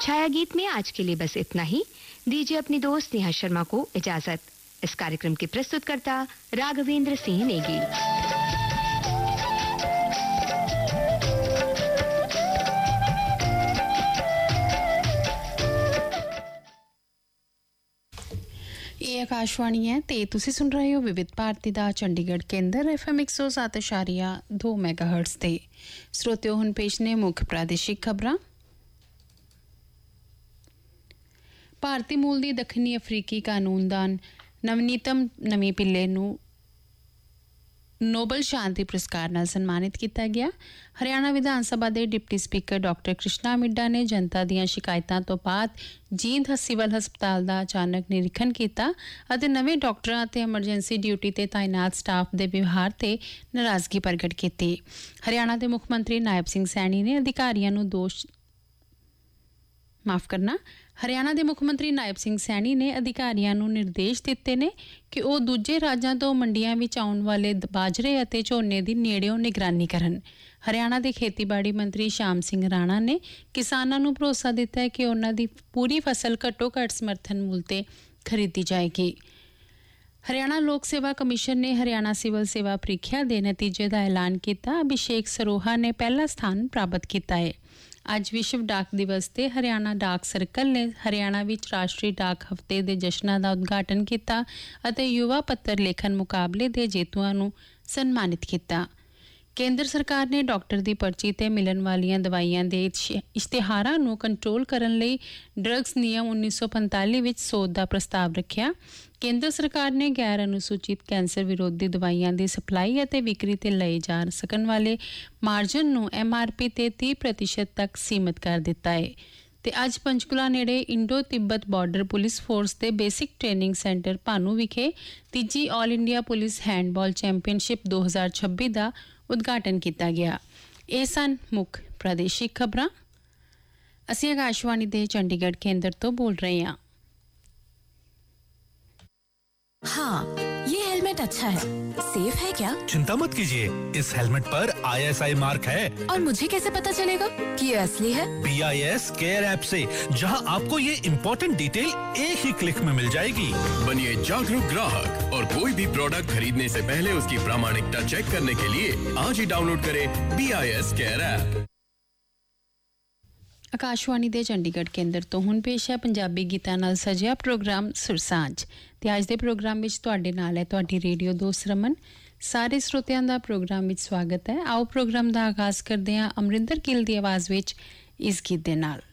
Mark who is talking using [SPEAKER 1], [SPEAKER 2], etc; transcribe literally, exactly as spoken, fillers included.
[SPEAKER 1] छाया गीत में आज के लिए बस इतना ही। दीजिए अपनी दोस्त नेहा शर्मा को इजाजत। इस कार्यक्रम के प्रस्तुतकर्ता राघवेंद्र सिंह नेगी।
[SPEAKER 2] ਇਹ ਆਕਾਸ਼ਵਾਣੀ ਹੈ ਤੇ ਤੁਸੀਂ ਸੁਣ ਰਹੇ ਹੋ ਵਿਵਿਧ ਭਾਰਤੀ ਦਾ ਚੰਡੀਗੜ੍ਹ ਕੇਂਦਰ ਐਫ ਐਮ ਇੱਕ ਸੌ ਸੱਤ ਦਸ਼ਮਲਵ ਦੋ ਮੈਗਾਹਰਟਜ਼ ਤੇ। ਸਰੋਤਿਓ ਹੁਣ ਪੇਸ਼ ਨੇ ਮੁੱਖ ਪ੍ਰਾਦੇਸ਼ਿਕ ਖਬਰਾਂ। ਭਾਰਤੀ ਮੂਲ ਦੀ ਦੱਖਣੀ ਅਫਰੀਕੀ ਕਾਨੂੰਨਦਾਨ ਨਵਨੀਤਮ ਨਵੀਂ ਪਿੱਲੇ ਨੂੰ ਨੋਬਲ ਸ਼ਾਂਤੀ ਪੁਰਸਕਾਰ ਨਾਲ ਸਨਮਾਨਿਤ ਕੀਤਾ ਗਿਆ। ਹਰਿਆਣਾ ਵਿਧਾਨ ਸਭਾ ਦੇ deputy speaker doctor Krishna Midda ਨੇ ਜਨਤਾ ਦੀਆਂ ਸ਼ਿਕਾਇਤਾਂ ਤੋਂ ਬਾਅਦ ਜੀਂਦ ਸਿਵਲ ਹਸਪਤਾਲ ਦਾ ਅਚਾਨਕ ਨਿਰੀਖਣ ਕੀਤਾ ਅਤੇ ਨਵੇਂ ਡਾਕਟਰਾਂ ਅਤੇ ਐਮਰਜੈਂਸੀ ਡਿਊਟੀ ਤੇ ਤਾਇਨਾਤ ਸਟਾਫ ਦੇ ਵਿਵਹਾਰ ਤੇ ਨਾਰਾਜ਼ਗੀ ਪ੍ਰਗਟ ਕੀਤੀ। ਹਰਿਆਣਾ ਦੇ ਮੁੱਖ ਮੰਤਰੀ ਨਾਇਬ ਸਿੰਘ ਸੈਣੀ ਨੇ ਅਧਿਕਾਰੀਆਂ ਨੂੰ ਦੋਸ਼ ਮਾਫ ਕਰਨਾ ਹਰਿਆਣਾ ਦੇ ਮੁੱਖ ਮੰਤਰੀ ਨਾਇਬ ਸਿੰਘ ਸੈਣੀ ਨੇ ਅਧਿਕਾਰੀਆਂ ਨੂੰ ਨਿਰਦੇਸ਼ ਦਿੱਤੇ ਨੇ ਕਿ ਉਹ ਦੂਜੇ ਰਾਜਾਂ ਤੋਂ ਮੰਡੀਆਂ ਵਿੱਚ ਆਉਣ ਵਾਲੇ ਬਾਜਰੇ ਅਤੇ ਝੋਨੇ ਦੀ ਨੇੜਿਓਂ ਨਿਗਰਾਨੀ ਕਰਨ। ਹਰਿਆਣਾ ਦੇ ਖੇਤੀਬਾੜੀ ਮੰਤਰੀ ਸ਼ਾਮ ਸਿੰਘ ਰਾਣਾ ਨੇ ਕਿਸਾਨਾਂ ਨੂੰ ਭਰੋਸਾ ਦਿੱਤਾ ਹੈ ਕਿ ਉਹਨਾਂ ਦੀ ਪੂਰੀ ਫਸਲ ਘੱਟੋ ਘੱਟ ਸਮਰਥਨ ਮੁੱਲ ਤੇ ਖਰੀਦੀ ਜਾਏਗੀ। ਹਰਿਆਣਾ ਲੋਕ ਸੇਵਾ ਕਮਿਸ਼ਨ ਨੇ ਹਰਿਆਣਾ ਸਿਵਲ ਸੇਵਾ ਪ੍ਰੀਖਿਆ ਦੇ ਨਤੀਜੇ ਦਾ ਐਲਾਨ ਕੀਤਾ। ਅਭਿਸ਼ੇਕ ਸਰੋਹਾ ਨੇ ਪਹਿਲਾ ਸਥਾਨ ਪ੍ਰਾਪਤ ਕੀਤਾ ਹੈ। ਅੱਜ ਵਿਸ਼ਵ ਡਾਕ ਦਿਵਸ ਤੇ ਹਰਿਆਣਾ ਡਾਕ ਸਰਕਲ ਨੇ ਹਰਿਆਣਾ ਵਿੱਚ ਰਾਸ਼ਟਰੀ ਡਾਕ ਹਫ਼ਤੇ ਦੇ ਜਸ਼ਨਾਂ ਦਾ ਉਦਘਾਟਨ ਕੀਤਾ ਅਤੇ ਯੁਵਾ ਪੱਤਰ ਲੇਖਨ ਮੁਕਾਬਲੇ ਦੇ ਜੇਤੂਆਂ ਨੂੰ ਸਨਮਾਨਿਤ ਕੀਤਾ। ਕੇਂਦਰ ਸਰਕਾਰ ਨੇ ਡਾਕਟਰ ਦੀ ਪਰਚੀ ਤੇ ਮਿਲਣ ਵਾਲੀਆਂ ਦਵਾਈਆਂ ਦੇ ਇਸ਼ਤਿਹਾਰਾਂ ਨੂੰ ਕੰਟਰੋਲ ਕਰਨ ਲਈ ਡਰੱਗਸ ਨਿਯਮ ਉੱਨੀ ਸੌ ਪੰਤਾਲੀ ਵਿੱਚ ਸੋਧ ਦਾ ਪ੍ਰਸਤਾਵ ਰੱਖਿਆ। ਕੇਂਦਰ ਸਰਕਾਰ ਨੇ ਗੈਰ ਅਨੁਸੂਚਿਤ ਕੈਂਸਰ ਵਿਰੋਧੀ ਦਵਾਈਆਂ ਦੀ ਸਪਲਾਈ ਅਤੇ ਵਿਕਰੀ ਤੇ ਲਏ ਜਾ ਸਕਣ ਵਾਲੇ ਮਾਰਜਨ ਨੂੰ ਐਮ ਆਰ ਪੀ ਤੇ ਤੀਹ ਪ੍ਰਤੀਸ਼ਤ ਤੱਕ ਸੀਮਿਤ ਕਰ ਦਿੱਤਾ ਹੈ। ਤੇ ਅੱਜ ਪੰਚਕੂਲਾ ਨੇੜੇ Indo Tibet border police force ਦੇ ਬੇਸਿਕ ਟ੍ਰੇਨਿੰਗ ਸੈਂਟਰ ਭਾਨੂ ਵਿਖੇ ਤੀਜੀ all India police handball championship ਦੋ ਹਜ਼ਾਰ ਛੱਬੀ ਦਾ ਉਦਘਾਟਨ ਕੀਤਾ ਗਿਆ। ਇਹ ਸਨ ਮੁੱਖ ਪ੍ਰਾਦੇਸ਼ਿਕ ਖਬਰਾਂ। ਅਸੀਂ ਆਕਾਸ਼ਵਾਣੀ ਦੇ ਚੰਡੀਗੜ੍ਹ ਕੇਂਦਰ ਤੋਂ ਬੋਲ ਰਹੇ ਹਾਂ।
[SPEAKER 3] हाँ, ये हेलमेट अच्छा है। सेफ है क्या?
[SPEAKER 4] चिंता मत कीजिए, इस हेलमेट पर आई एस आई मार्क है।
[SPEAKER 3] और मुझे कैसे पता चलेगा कि ये असली है?
[SPEAKER 4] B I S care app से, जहां आपको ये इम्पोर्टेंट डिटेल एक ही क्लिक में मिल जाएगी।
[SPEAKER 5] बनिए जागरूक ग्राहक और कोई भी प्रोडक्ट खरीदने से पहले उसकी प्रामाणिकता चेक करने के लिए आज ही डाउनलोड करें B I S care app.
[SPEAKER 2] Akashvani ਦੇ ਚੰਡੀਗੜ੍ਹ ਕੇਂਦਰ ਤੋਂ ਹੁਣ ਪੇਸ਼ ਹੈ ਪੰਜਾਬੀ ਗੀਤਾਂ ਨਾਲ ਸਜਿਆ ਪ੍ਰੋਗਰਾਮ ਸੁਰਸਾਂਝ ਤੇ ਅੱਜ ਦੇ ਪ੍ਰੋਗਰਾਮ ਵਿੱਚ ਤੁਹਾਡੇ ਨਾਲ ਹੈ ਤੁਹਾਡੀ ਰੇਡੀਓ ਦੋਸਤ ਰਮਨ। ਸਾਰੇ ਸਰੋਤਿਆਂ ਦਾ ਪ੍ਰੋਗਰਾਮ ਵਿੱਚ ਸਵਾਗਤ ਹੈ। ਆਓ ਪ੍ਰੋਗਰਾਮ ਦਾ ਆਗਾਜ਼ ਕਰਦੇ ਹਾਂ ਅਮਰਿੰਦਰ ਗਿੱਲ ਦੀ ਆਵਾਜ਼ ਵਿੱਚ ਇਸ ਗੀਤ ਦੇ ਨਾਲ।